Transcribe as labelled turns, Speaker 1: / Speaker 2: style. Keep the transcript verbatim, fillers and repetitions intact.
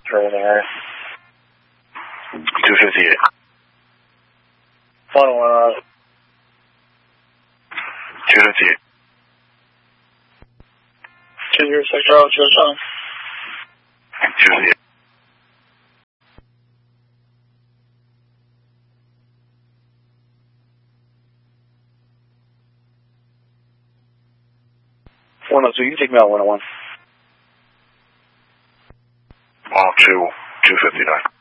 Speaker 1: area.
Speaker 2: two fifty-eight.
Speaker 1: Final one, uh,
Speaker 2: two fifty-eight.
Speaker 1: two zero six, Charlie, what's your time?
Speaker 2: two fifty-eight.
Speaker 1: one oh two, you can take me out one oh one.
Speaker 2: one oh two, two fifty-nine.